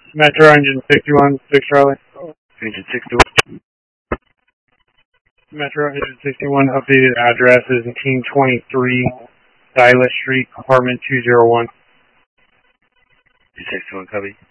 Metro Engine 61, 6 Charlie. Engine 61. Metro Engine 61, updated address is 1923 Silas Street, apartment 201. 261, copy.